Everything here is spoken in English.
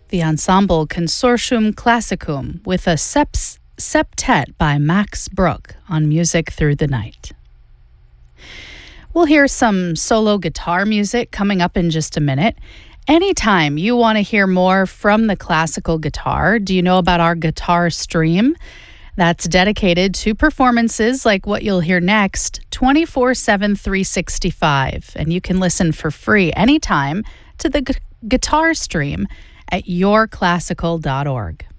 the ensemble Consortium Classicum with a septet by Max Bruch on Music Through the Night. We'll hear some solo guitar music coming up in just a minute. Anytime you want to hear more from the classical guitar, do you know about our guitar stream? That's dedicated to performances like what you'll hear next, 24/7, 365. And you can listen for free anytime to the guitar stream at yourclassical.org.